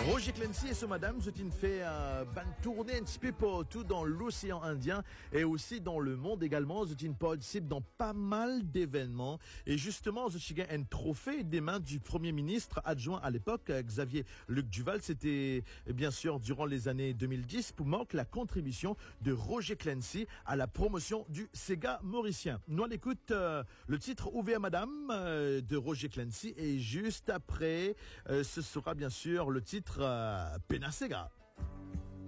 Roger Clancy et ce madame, c'est une fait tournée un petit peu partout dans l'océan Indien et aussi dans le monde également. C'est une participe dans pas mal d'événements et justement, c'est un trophée des mains du premier ministre adjoint à l'époque, Xavier Luc Duval. C'était bien sûr durant les années 2010 pour marquer la contribution de Roger Clancy à la promotion du Sega mauricien. Nous on écoute le titre Ouvert Madame de Roger Clancy et juste après, ce sera bien sûr le titre Pena Sega.